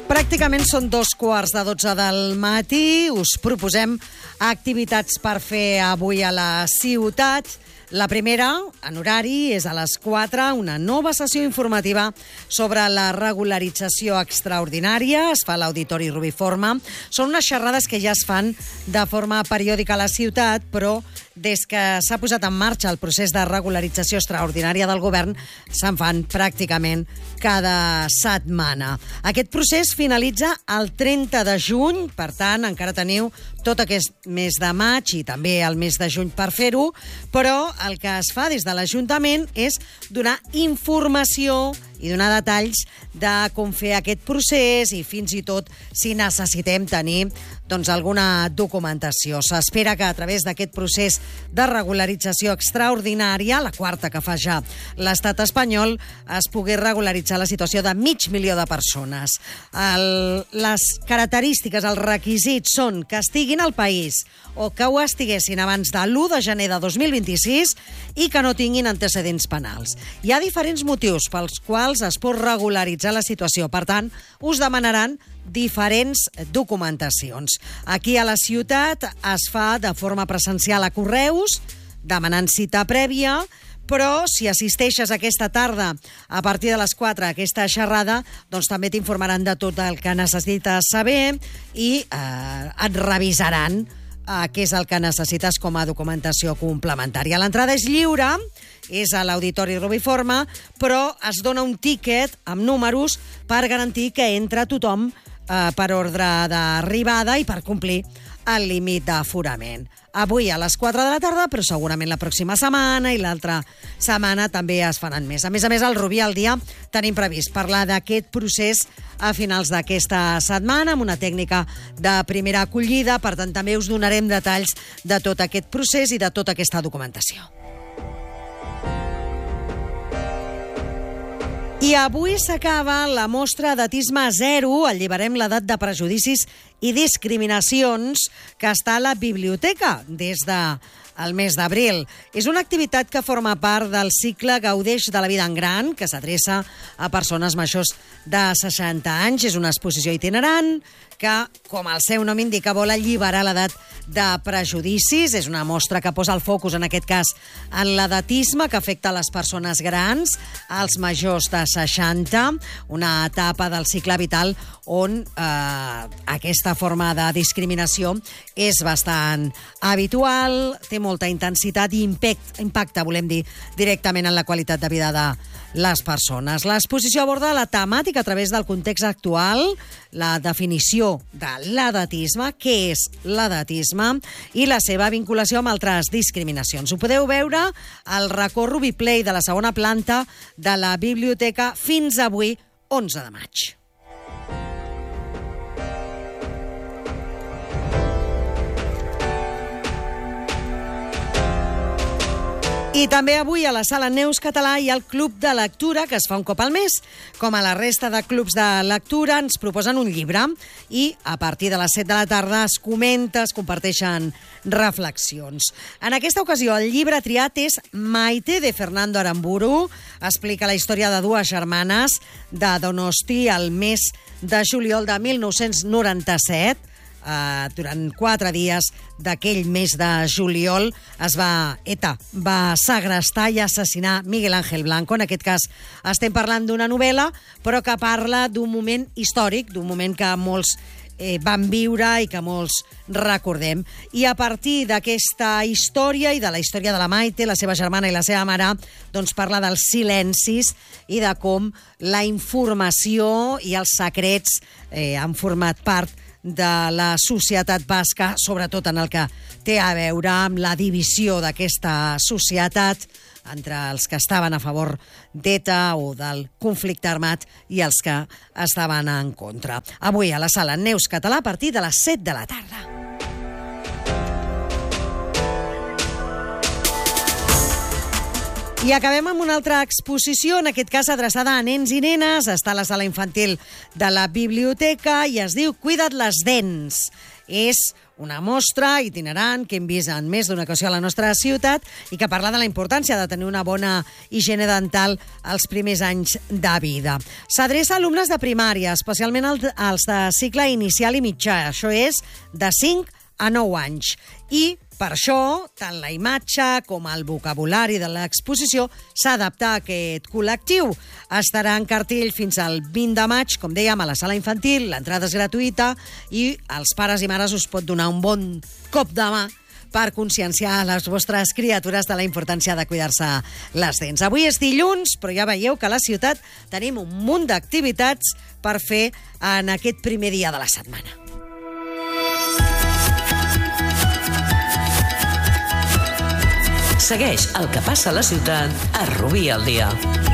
Pràcticament són 2:15 del matí. Us proposem activitats per fer avui a la ciutat. La primera, en horari, és a les 4, una nova sessió informativa sobre la regularització extraordinària. Es fa a l'Auditori Rubiforma. Són unes xerrades que ja es fan de forma periòdica a la ciutat, però des que s'ha posat en marxa el procés de regularització extraordinària del govern, se'n fan pràcticament cada setmana. Aquest procés finalitza el 30 de juny, per tant, encara teniu tot aquest mes de maig i també el mes de juny per fer-ho, però el que es fa des de l'Ajuntament és donar informació i donar detalls de com fer aquest procés i fins i tot si necessitem tenir alguna documentació. S'espera que a través d'aquest procés de regularització extraordinària, la quarta que fa ja l'estat espanyol, es pugui regularitzar la situació de 500.000 de persones. Les característiques, els requisits són que estiguin al país o que ho estiguessin abans de l'1 de gener de 2026 i que no tinguin antecedents penals. Hi ha diferents motius pels quals es pot regularitzar la situació. Per tant, us demanaran diferents documentacions. Aquí a la ciutat es fa de forma presencial a correus, demanant cita prèvia, però si assisteixes aquesta tarda a partir de les 4 a aquesta xerrada, doncs també t'informaran de tot el que necessites saber i et revisaran què és el que necessites com a documentació complementària. L'entrada és lliure, és a l'Auditori Rubiforma, però es dona un tíquet amb números per garantir que entra tothom per ordre d'arribada i per complir el límit d'aforament. Avui a les 4 de la tarda, però segurament la pròxima setmana i l'altra setmana també es faran més. A més, al Rubí al dia tenim previst parlar d'aquest procés a finals d'aquesta setmana amb una tècnica de primera acollida. Per tant, també us donarem detalls de tot aquest procés i de tota aquesta documentació. I avui s'acaba la mostra d'Edatisme Zero, alliberem l'edat de prejudicis i discriminacions, que està a la biblioteca des del mes d'abril. És una activitat que forma part del cicle Gaudeix de la vida en gran, que s'adreça a persones majors de 60 anys. És una exposició itinerant que, com el seu nom indica, vol alliberar l'edat de prejudicis. És una mostra que posa el focus, en aquest cas, en l'edatisme que afecta les persones grans, als majors de 60, una etapa del cicle vital on aquesta forma de discriminació és bastant habitual, té molta intensitat i impacta, volem dir, directament en la qualitat de vida de les persones. L'exposició aborda la temàtica a través del context actual, la definició de l'edatisme, què és l'edatisme i la seva vinculació amb altres discriminacions. Ho podeu veure al racó Rubiplay de la segona planta de la biblioteca fins avui, 11 de maig. I també avui a la Sala Neus Català hi ha el Club de Lectura, que es fa un cop al mes. Com a la resta de clubs de lectura, ens proposen un llibre i a partir de les 7 de la tarda es comenta, es comparteixen reflexions. En aquesta ocasió, el llibre triat és Maite, de Fernando Aramburu. Explica la història de dues germanes de Donosti al mes de juliol de 1997. Durant 4 dies d'aquell mes de juliol ETA va segrestar i assassinar Miguel Ángel Blanco. En aquest cas estem parlant d'una novel·la, però que parla d'un moment històric, d'un moment que molts van viure i que molts recordem. I a partir d'aquesta història i de la història de la Maite, la seva germana i la seva mare, doncs parla dels silencis i de com la informació i els secrets han format part de la societat basca, sobretot en el que té a veure amb la divisió d'aquesta societat entre els que estaven a favor d'ETA o del conflicte armat i els que estaven en contra. Avui a la Sala Neus Català a partir de les 7 de la tarda. I acabem amb una altra exposició, en aquest cas adreçada a nens i nenes. Està a la sala infantil de la biblioteca i es diu Cuida't les dents. És una mostra itinerant que hem vist en més d'una ocasió a la nostra ciutat i que parla de la importància de tenir una bona higiene dental als primers anys de vida. S'adreça a alumnes de primària, especialment als de cicle inicial i mitjà. Això és de 5 a 9 anys. I per això, tant la imatge com el vocabulari de l'exposició s'adapta a aquest col·lectiu. Estarà en cartell fins al 20 de maig, com dèiem, a la sala infantil, l'entrada és gratuïta i als pares i mares us pot donar un bon cop de mà per conscienciar les vostres criatures de la importància de cuidar-se les dents. Avui és dilluns, però ja veieu que a la ciutat tenim un munt d'activitats per fer en aquest primer dia de la setmana. Segueix el que passa a la ciutat a Rubí al dia.